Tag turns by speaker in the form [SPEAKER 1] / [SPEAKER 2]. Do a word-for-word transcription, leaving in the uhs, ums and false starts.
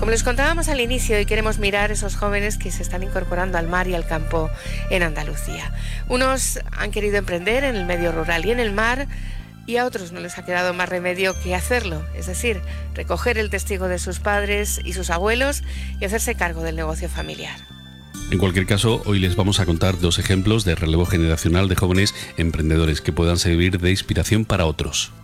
[SPEAKER 1] Como les contábamos al inicio, hoy queremos mirar esos jóvenes que se están incorporando al mar y al campo en Andalucía. Unos han querido emprender en el medio rural y en el mar, y a otros no les ha quedado más remedio que hacerlo, es decir, recoger el testigo de sus padres y sus abuelos y hacerse cargo del negocio familiar.
[SPEAKER 2] En cualquier caso, hoy les vamos a contar dos ejemplos de relevo generacional de jóvenes emprendedores que puedan servir de inspiración para otros.